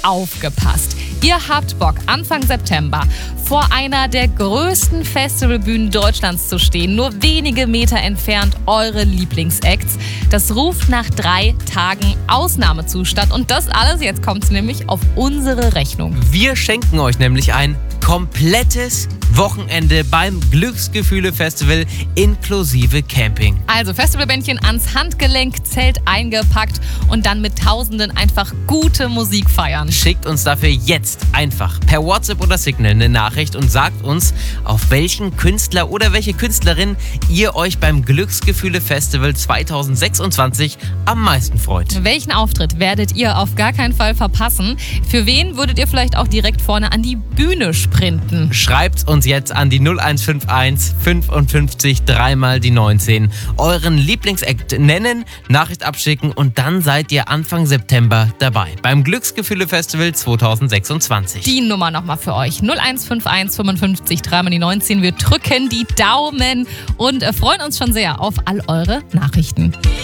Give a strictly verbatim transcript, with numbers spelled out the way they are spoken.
aufgepasst. Ihr habt Bock, Anfang September vor einer der größten Festivalbühnen Deutschlands zu stehen, nur wenige Meter entfernt eure Lieblingsacts. Das ruft nach drei Tagen Ausnahmezustand und das alles, jetzt kommt's nämlich, auf unsere Rechnung. Wir schenken euch nämlich ein komplettes Wochenende beim Glücksgefühle-Festival inklusive Camping. Also Festivalbändchen ans Handgelenk, Zelt eingepackt und dann mit Tausenden einfach gute Musik feiern. Schickt uns dafür jetzt einfach per WhatsApp oder Signal eine Nachricht und sagt uns, auf welchen Künstler oder welche Künstlerin ihr euch beim Glücksgefühle-Festival zwanzig sechsundzwanzig am meisten freut. Welchen Auftritt werdet ihr auf gar keinen Fall verpassen? Für wen würdet ihr vielleicht auch direkt vorne an die Bühne sprinten? Schreibt uns jetzt an die null eins fünf eins fünfundfünfzig dreimal die neunzehn. Euren Lieblingsact nennen, Nachricht abschicken und dann seid ihr Anfang September dabei beim Glücksgefühle-Festival zwanzig sechsundzwanzig. Die Nummer nochmal für euch. null eins fünf eins fünfundfünfzig dreimal die neunzehn. Wir drücken die Daumen und freuen uns schon sehr auf all eure Nachrichten.